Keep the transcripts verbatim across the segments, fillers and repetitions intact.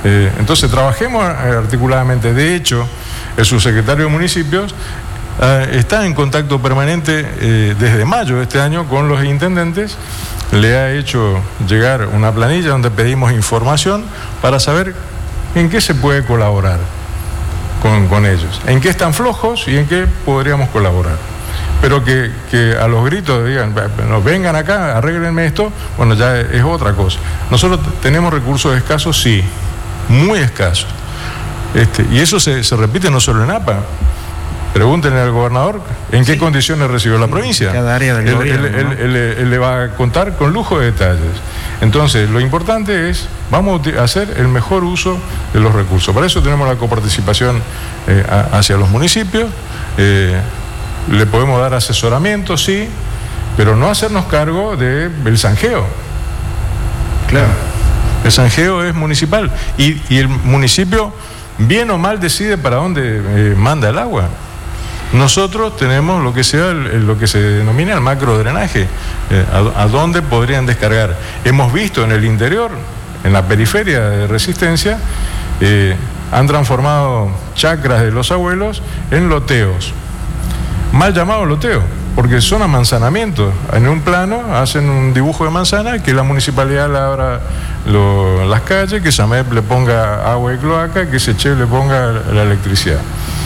Eh, entonces trabajemos articuladamente. De hecho, el subsecretario de Municipios eh, está en contacto permanente eh, desde mayo de este año con los intendentes. Le ha hecho llegar una planilla donde pedimos información para saber en qué se puede colaborar con, con ellos, en qué están flojos y en qué podríamos colaborar. Pero que, que a los gritos digan, no, vengan acá, arréglenme esto, bueno, ya es otra cosa. Nosotros tenemos recursos escasos, sí, muy escasos. Este, y eso se, se repite no solo en A P A. Pregúntenle al gobernador en qué sí. condiciones recibió la provincia. Cada área del él, gobierno, él, ¿no? él, él, él le va a contar con lujo de detalles. Entonces, lo importante es, vamos a hacer el mejor uso de los recursos. Para eso tenemos la coparticipación eh, a, hacia los municipios. Eh, le podemos dar asesoramiento, sí, pero no hacernos cargo del zanjeo. Claro. El zanjeo es municipal y, y el municipio, bien o mal, decide para dónde eh, manda el agua. Nosotros tenemos lo que sea el, el, lo que se denomina el macrodrenaje, eh, a, a dónde podrían descargar. Hemos visto en el interior, en la periferia de Resistencia, eh, han transformado chacras de los abuelos en loteos. Mal llamado loteo, porque son amanzanamientos. En un plano hacen un dibujo de manzana, que la municipalidad le abra lo, las calles, que SAMEP le ponga agua y cloaca, que SECHEP le ponga la electricidad.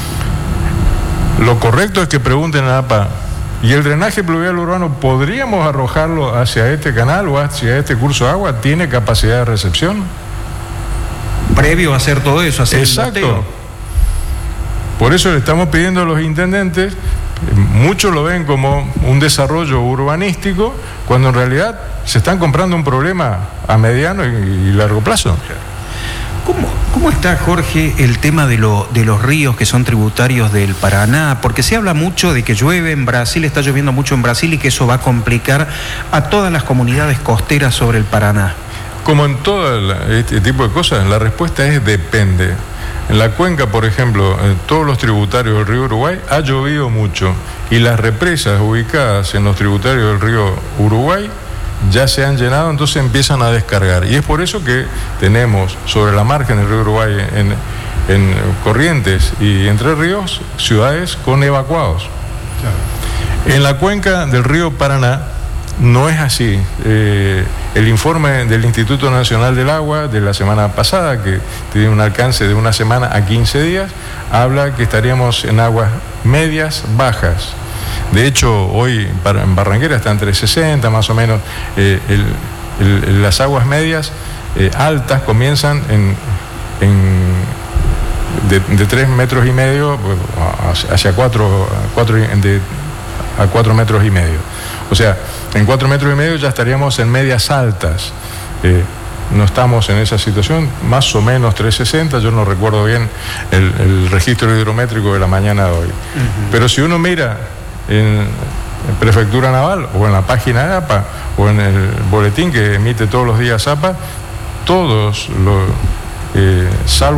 Lo correcto es que pregunten a A P A, ¿y el drenaje pluvial urbano podríamos arrojarlo hacia este canal o hacia este curso de agua? ¿Tiene capacidad de recepción? Previo a hacer todo eso, hacer Exacto. el loteo. Por eso le estamos pidiendo a los intendentes, muchos lo ven como un desarrollo urbanístico, cuando en realidad se están comprando un problema a mediano y, y largo plazo. ¿Cómo, ¿Cómo está, Jorge, el tema de, lo, de los ríos que son tributarios del Paraná? Porque se habla mucho de que llueve en Brasil, está lloviendo mucho en Brasil y que eso va a complicar a todas las comunidades costeras sobre el Paraná. Como en todo este tipo de cosas, la respuesta es depende. En la cuenca, por ejemplo, en todos los tributarios del río Uruguay ha llovido mucho y las represas ubicadas en los tributarios del río Uruguay ya se han llenado, entonces empiezan a descargar. Y es por eso que tenemos sobre la margen del río Uruguay, en, en Corrientes y Entre Ríos, ciudades con evacuados. Claro. En la cuenca del río Paraná no es así. Eh, el informe del Instituto Nacional del Agua de la semana pasada, que tiene un alcance de una semana a quince días, habla que estaríamos en aguas medias bajas. De hecho, hoy en Barranquera está entre sesenta más o menos. Eh, el, el, las aguas medias eh, altas comienzan en, en de, de tres metros y medio hacia cuatro, cuatro de, a cuatro metros y medio. O sea, en cuatro metros y medio ya estaríamos en medias altas. Eh, no estamos en esa situación, más o menos tres sesenta, yo no recuerdo bien el, el registro hidrométrico de la mañana de hoy. Uh-huh. Pero si uno mira en, en Prefectura Naval o en la página de A P A o en el boletín que emite todos los días A P A, todos los, eh, salvo